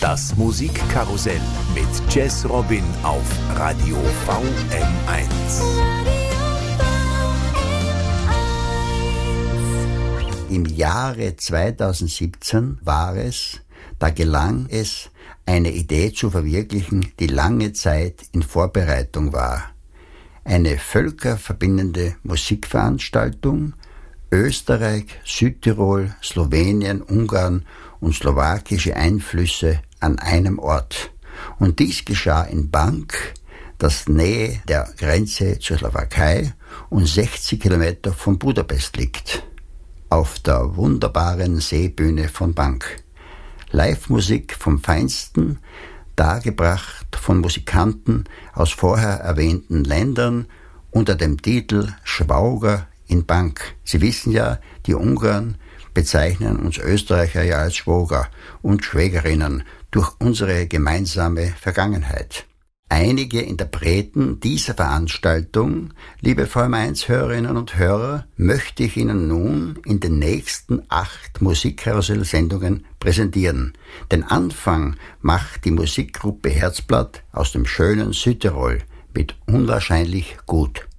Das Musikkarussell mit Jazz Robin auf Radio VM1. Im Jahre 2017 da gelang es, eine Idee zu verwirklichen, die lange Zeit in Vorbereitung war. Eine völkerverbindende Musikveranstaltung, Österreich, Südtirol, Slowenien, Ungarn und slowakische Einflüsse an einem Ort. Und dies geschah in Bank, das Nähe der Grenze zur Slowakei und 60 Kilometer von Budapest liegt, auf der wunderbaren Seebühne von Bank. Live-Musik vom Feinsten, dargebracht von Musikanten aus vorher erwähnten Ländern unter dem Titel Schwauger in Bank. Sie wissen ja, die Ungarn bezeichnen uns Österreicher ja als Schwoger und Schwägerinnen durch unsere gemeinsame Vergangenheit. Einige Interpreten dieser Veranstaltung, liebe VM1-Hörerinnen und Hörer, möchte ich Ihnen nun in den nächsten 8 Musikkarussell-Sendungen präsentieren. Den Anfang macht die Musikgruppe Herzblatt aus dem schönen Südtirol mit Unwahrscheinlich gut.